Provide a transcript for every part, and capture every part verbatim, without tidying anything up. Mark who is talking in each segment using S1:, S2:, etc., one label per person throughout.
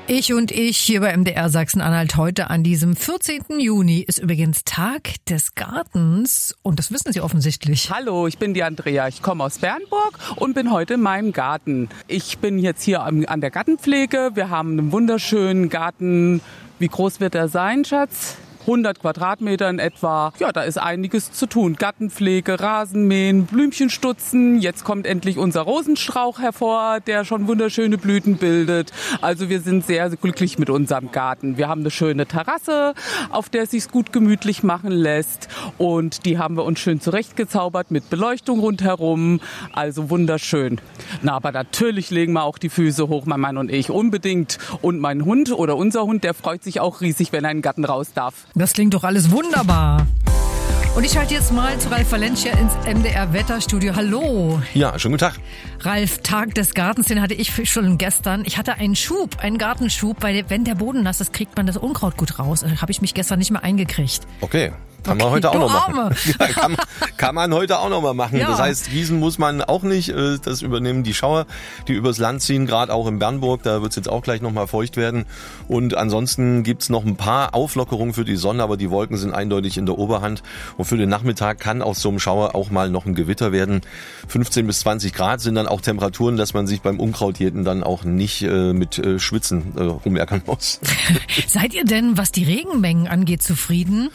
S1: Ich und ich hier bei M D R Sachsen-Anhalt heute an diesem vierzehnten Juni ist übrigens Tag des Gartens und das wissen Sie offensichtlich.
S2: Hallo, ich bin die Andrea, ich komme aus Bernburg und bin heute in meinem Garten. Ich bin jetzt hier an der Gartenpflege, wir haben einen wunderschönen Garten. Wie groß wird er sein, Schatz? hundert Quadratmeter in etwa. Ja, da ist einiges zu tun. Gartenpflege, Rasenmähen, Blümchen stutzen. Jetzt kommt endlich unser Rosenstrauch hervor, der schon wunderschöne Blüten bildet. Also wir sind sehr glücklich mit unserem Garten. Wir haben eine schöne Terrasse, auf der es sich gut gemütlich machen lässt. Und die haben wir uns schön zurechtgezaubert mit Beleuchtung rundherum. Also wunderschön. Na, aber natürlich legen wir auch die Füße hoch, mein Mann und ich. Unbedingt. Und mein Hund oder unser Hund, der freut sich auch riesig, wenn er in den Garten raus darf.
S1: Das klingt doch alles wunderbar. Und ich schalte jetzt mal zu Ralf Valencia ins M D R-Wetterstudio. Hallo.
S3: Ja, schönen guten Tag.
S1: Ralf, Tag des Gartens, den hatte ich schon gestern. Ich hatte einen Schub, einen Gartenschub, weil wenn der Boden nass ist, kriegt man das Unkraut gut raus. Da habe ich mich gestern nicht mehr eingekriegt.
S3: Okay. Kann
S1: Okay,
S3: man heute auch
S1: du
S3: noch machen.
S1: Arme.
S3: Ja, kann, kann man heute auch noch mal machen.
S1: Ja.
S3: Das heißt, gießen muss man auch nicht. Das übernehmen die Schauer, die übers Land ziehen, gerade auch in Bernburg. Da wird es jetzt auch gleich noch mal feucht werden. Und ansonsten gibt's noch ein paar Auflockerungen für die Sonne, aber die Wolken sind eindeutig in der Oberhand. Und für den Nachmittag kann aus so einem Schauer auch mal noch ein Gewitter werden. fünfzehn bis zwanzig Grad sind dann auch Temperaturen, dass man sich beim Unkrautjäten dann auch nicht äh, mit äh, Schwitzen äh, rumärgern muss.
S1: Seid ihr denn, was die Regenmengen angeht, zufrieden?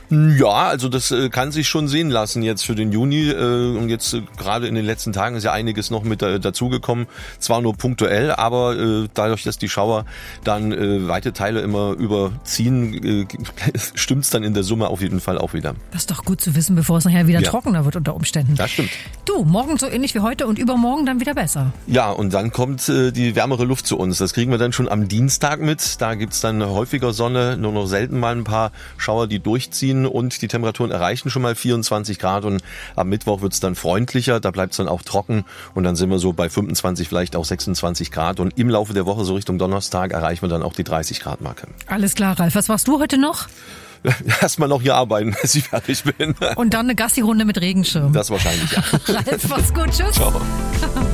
S3: Ja, also das äh, kann sich schon sehen lassen jetzt für den Juni äh, und jetzt äh, gerade in den letzten Tagen ist ja einiges noch mit äh, dazugekommen, zwar nur punktuell, aber äh, dadurch, dass die Schauer dann äh, weite Teile immer überziehen, äh, stimmt's dann in der Summe auf jeden Fall auch wieder.
S1: Das ist doch gut zu wissen, bevor es nachher wieder
S3: Ja.
S1: trockener wird unter Umständen.
S3: Das stimmt.
S1: Du, morgen so ähnlich wie heute und übermorgen dann wieder besser.
S3: Ja, und dann kommt äh, die wärmere Luft zu uns. Das kriegen wir dann schon am Dienstag mit. Da gibt's dann häufiger Sonne, nur noch selten mal ein paar Schauer, die durchziehen. Und die Temperaturen erreichen schon mal vierundzwanzig Grad und am Mittwoch wird's dann freundlicher, da bleibt's dann auch trocken und dann sind wir so bei fünfundzwanzig, vielleicht auch sechsundzwanzig Grad und im Laufe der Woche, so Richtung Donnerstag, erreichen wir dann auch die dreißig Grad Marke.
S1: Alles klar, Ralf. Was machst du heute noch?
S3: Erstmal noch hier arbeiten, bis ich fertig bin.
S1: Und dann eine Gassi-Runde mit Regenschirm.
S3: Das wahrscheinlich, ja.
S1: Ralf, mach's gut. Tschüss.
S3: Ciao.